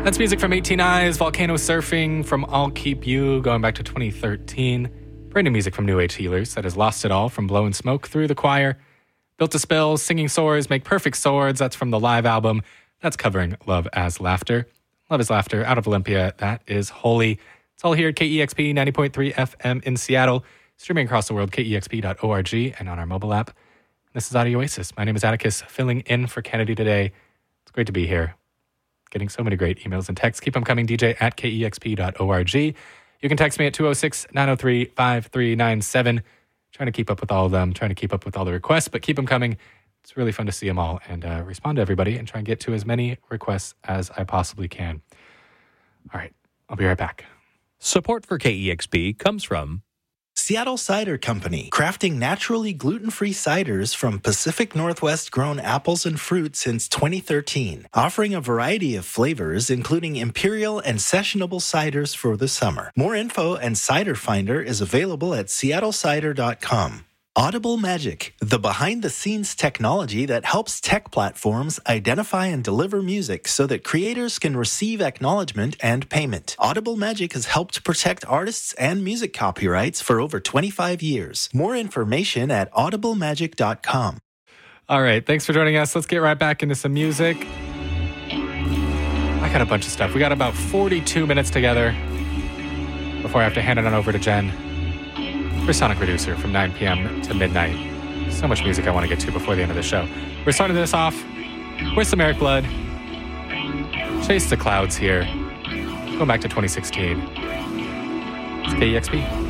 That's music from 18 Eyes, Volcano Surfing from I'll Keep You, going back to 2013. Brand new music from New Age Healers, that is Lost It All from Blowing Smoke Through the Choir. Built to Spill, Singing Swords, Make Perfect Swords, that's from the live album. That's covering Love as Laughter. Love is Laughter, out of Olympia, that is Holy. It's all here at KEXP 90.3 FM in Seattle, streaming across the world, kexp.org, and on our mobile app. This is Audio Oasis. My name is Atticus, filling in for Kennedy today. It's great to be here. Getting so many great emails and texts. Keep them coming, DJ at kexp.org. You can text me at 206-903-5397. Trying to keep up with all of them, trying to keep up with all the requests, but keep them coming. It's really fun to see them all and respond to everybody and try and get to as many requests as I possibly can. All right, I'll be right back. Support for KEXP comes from Seattle Cider Company, crafting naturally gluten-free ciders from Pacific Northwest-grown apples and fruit since 2013, offering a variety of flavors, including imperial and sessionable ciders for the summer. More info and Cider Finder is available at seattlecider.com. Audible Magic, the behind-the-scenes technology that helps tech platforms identify and deliver music so that creators can receive acknowledgement and payment. Audible Magic has helped protect artists and music copyrights for over 25 years. More information at audiblemagic.com. All right, thanks for joining us. Let's get right back into some music. I got a bunch of stuff. We got about 42 minutes together before I have to hand it on over to Jen for Sonic Reducer from 9 p.m. to midnight. So much music I want to get to before the end of the show. We're starting this off with some Eric Blood. Chase the Clouds here. Going back to 2016. It's KEXP.